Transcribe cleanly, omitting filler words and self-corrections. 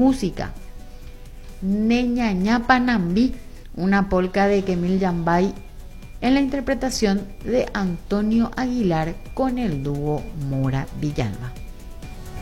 música. Neñaña Panambi, una polca de Kemil Yambay en la interpretación de Antonio Aguilar con el dúo Mora Villalba.